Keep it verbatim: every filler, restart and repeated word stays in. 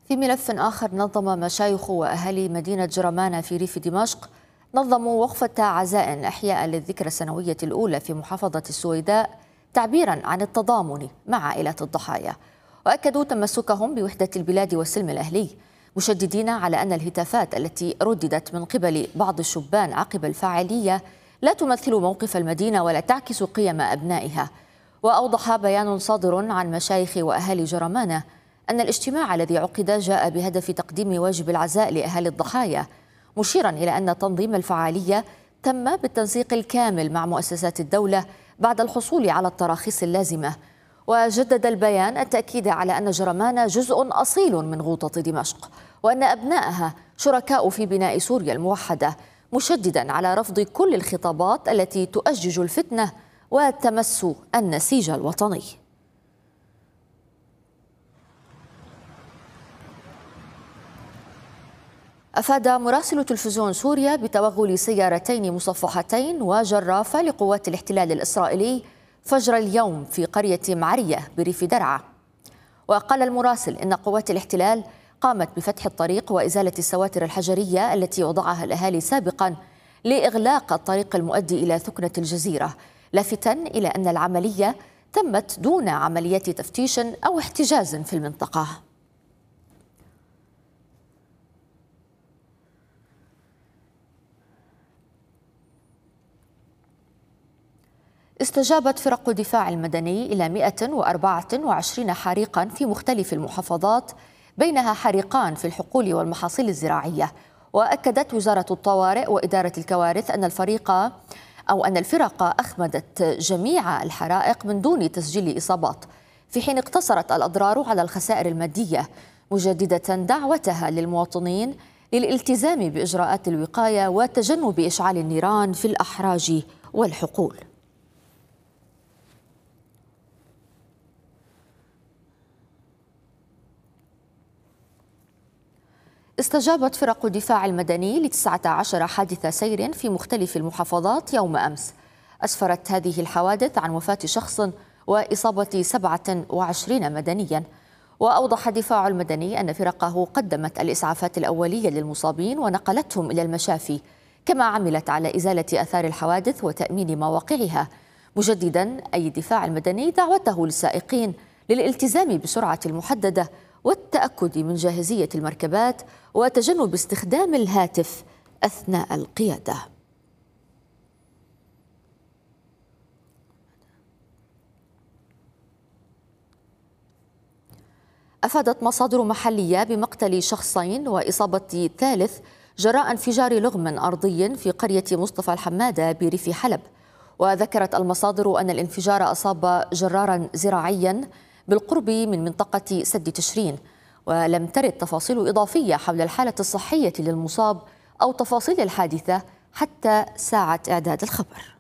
في ملف آخر، نظم مشايخ وأهالي مدينة جرمانة في ريف دمشق نظموا وقفة عزاء إحياء للذكرى السنوية الأولى في محافظة السويداء، تعبيرا عن التضامن مع عائلات الضحايا، وأكدوا تمسكهم بوحدة البلاد والسلم الأهلي، مشددين على أن الهتافات التي رددت من قبل بعض الشبان عقب الفاعلية لا تمثل موقف المدينة ولا تعكس قيم أبنائها. وأوضح بيان صادر عن مشايخ وأهالي جرمانة أن الاجتماع الذي عقد جاء بهدف تقديم واجب العزاء لأهالي الضحايا، مشيرا إلى أن تنظيم الفعالية تم بالتنسيق الكامل مع مؤسسات الدولة بعد الحصول على التراخيص اللازمة. وجدد البيان التأكيد على أن جرمانة جزء أصيل من غوطة دمشق، وأن أبنائها شركاء في بناء سوريا الموحدة، مشددا على رفض كل الخطابات التي تؤجج الفتنة وتمس النسيج الوطني. أفاد مراسل تلفزيون سوريا بتوغل سيارتين مصفحتين وجرافة لقوات الاحتلال الإسرائيلي فجر اليوم في قرية معرية بريف درعا. وقال المراسل إن قوات الاحتلال قامت بفتح الطريق وإزالة السواتر الحجرية التي وضعها الأهالي سابقا لإغلاق الطريق المؤدي إلى ثكنة الجزيرة، لافتا إلى أن العملية تمت دون عمليات تفتيش أو احتجاز في المنطقة. استجابت فرق الدفاع المدني إلى مئة وأربعة وعشرين حريقا في مختلف المحافظات، بينها حريقان في الحقول والمحاصيل الزراعية. وأكدت وزارة الطوارئ وإدارة الكوارث أن الفريق أو أن الفرق أخمدت جميع الحرائق من دون تسجيل إصابات، في حين اقتصرت الأضرار على الخسائر المادية، مجددة دعوتها للمواطنين للالتزام بإجراءات الوقاية وتجنب إشعال النيران في الأحراج والحقول. استجابت فرق الدفاع المدني لتسعة عشر حادث سير في مختلف المحافظات يوم أمس. أسفرت هذه الحوادث عن وفاة شخص وإصابة سبعة وعشرين مدنيا. وأوضح الدفاع المدني أن فرقه قدمت الإسعافات الأولية للمصابين ونقلتهم إلى المشافي، كما عملت على إزالة آثار الحوادث وتأمين مواقعها، مجددا أي الدفاع المدني دعوته للسائقين للالتزام بسرعة المحددة والتأكد من جاهزية المركبات وتجنب استخدام الهاتف أثناء القيادة. أفادت مصادر محلية بمقتل شخصين وإصابة ثالث جراء انفجار لغم أرضي في قرية مصطفى الحمادة بريف حلب. وذكرت المصادر أن الانفجار أصاب جرارا زراعيا بالقرب من منطقة سد تشرين، ولم ترد تفاصيل إضافية حول الحالة الصحية للمصاب أو تفاصيل الحادثة حتى ساعة إعداد الخبر.